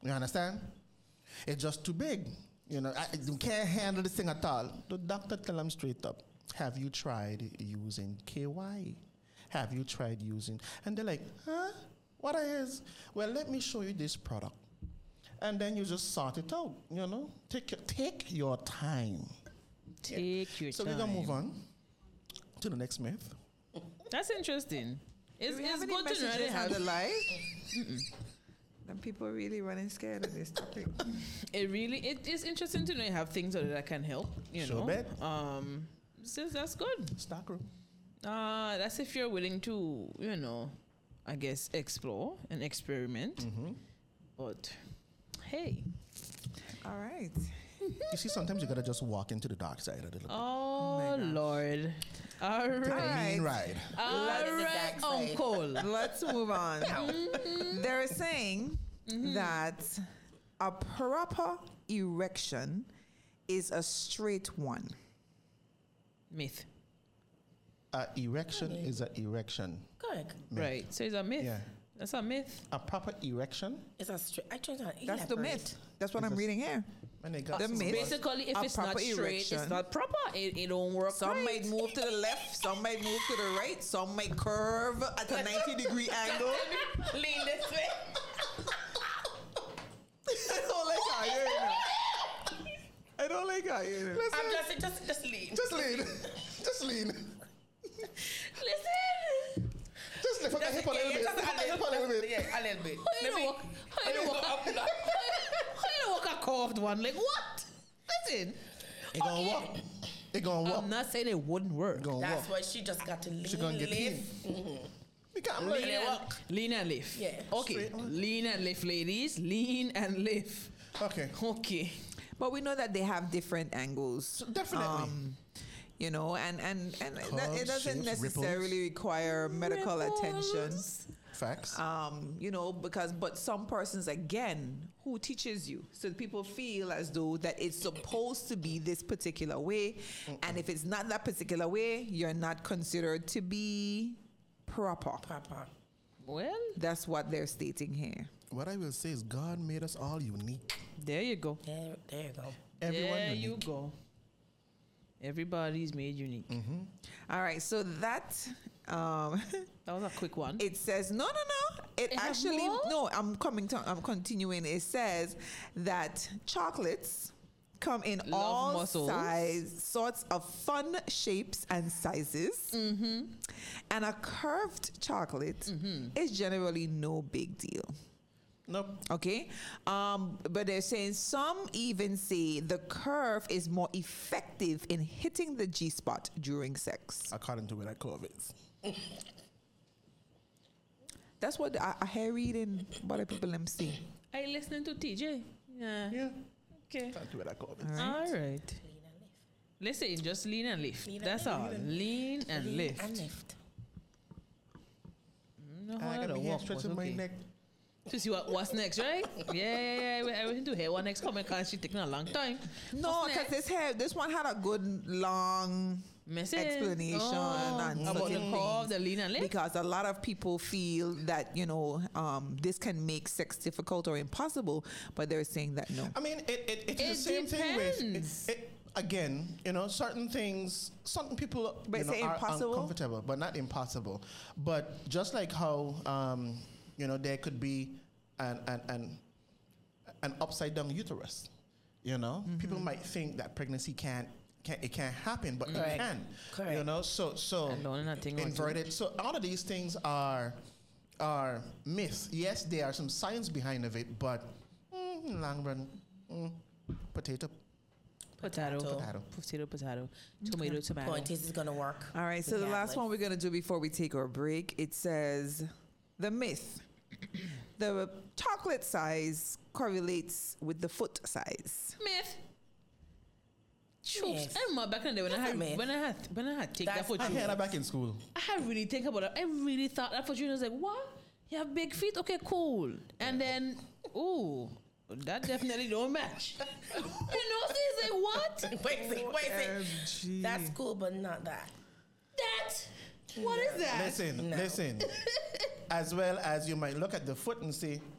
You understand? It's just too big. You can't handle this thing at all. The doctor tell them straight up, have you tried using KY? Have you tried using? And they're like, huh? What is? Well, let me show you this product. And then you just sort it out, Take your time. Take your time. So we're going to move on to the next myth. That's interesting. It's good to know how to lie. And people are really running scared of this topic. It is interesting to know you have things that can help. Sure bet. So that's good. Stock room. That's if you're willing to, I guess explore and experiment. Mm-hmm. But hey, all right. You see, sometimes you gotta just walk into the dark side a little bit. Oh Lord! All right, mean ride. All right, Uncle. Let's move on. They're saying that a proper erection is a straight one. Myth. Erection is an erection. Correct. Myth. Right. So it's a myth. Yeah. That's a myth. A proper erection? It's a straight. I try to elaborate. That's the myth. That's what I'm reading here. When they got The myth. Basically, if A it's not proper straight, erection. it's not proper. It don't work. Some right. might move to the left, some might move to the right, some might curve at a 90-degree angle. Lean this way. I don't like how you're in it. I don't like how you're in it. I'm just lean. Just lean. Just lean. Listen. Just lift up the hip a little bit. Lift up the hip a little bit. Yeah, a little bit. How you walk a curved one? Like what? Listen. It gonna walk. It gonna walk. I'm not saying it wouldn't work. It gonna That's walk. why she just got to lean. She gonna get lift. We can't Lean and lift. Yeah. Okay. Straight on. Lean and lift, ladies. Lean and lift. Okay. Okay. But we know that they have different angles. Definitely. And that, it Curves, doesn't shapes, necessarily require medical attention. Facts. But some persons again who teaches you, so people feel as though that it's supposed to be this particular way, and if it's not that particular way, you're not considered to be proper. Well, That's what they're stating here. What I will say is God made us all unique. there you go. There you go. Everyone there unique. you go. Everybody's made unique. All right, so that That was a quick one. it says no. It It have actually more? no. I'm continuing. It says that chocolates come in Love all muscles. sorts of fun shapes and sizes, and a curved chocolate is generally no big deal. Nope. Okay, but they're saying some even say the curve is more effective in hitting the G spot during sex. According to where that curve is. That's what I hear reading what people them say. Are you listening to TJ? Yeah. Yeah. Okay. According to where that curve is. All right. Lean and lift. Listen, just lean and lift. Lean and That's lift. all. Lean and Lean lift. and lift. No, I how gotta that be here walk was stretching my okay. neck. To see what's next, right? Yeah. I went into hair. What next coming? Cause she taking a long time. No, What's because next? this one had a good long Message. explanation and about the certain curve, things. the lean and lift. Because a lot of people feel that this can make sex difficult or impossible, but they're saying that no. I mean, it's It the same depends. thing with again, certain things, certain people But say are impossible? uncomfortable, but not impossible. But just like how there could be an upside down uterus. People might think that pregnancy can't happen, but it can. Correct. So And only nothing on inverted. So all of these things are myths. Yes, there are some science behind of it, but long run, potato. Potato. Tomato. Point is, it's gonna work. All right, so the last one we're going to do before we take our break, it says the myth. The chocolate size correlates with the foot size. Myth. Myth. I remember back in the day That's a myth. when I had take that That's for I you. had that back in school. I had really think about it. I really thought that for you. I was like, what? You have big feet? Okay, cool. And then, that definitely don't match. It's like, what? Wait a second. That's cool, but not that. What is that? Listen. As well as you might look at the foot and say,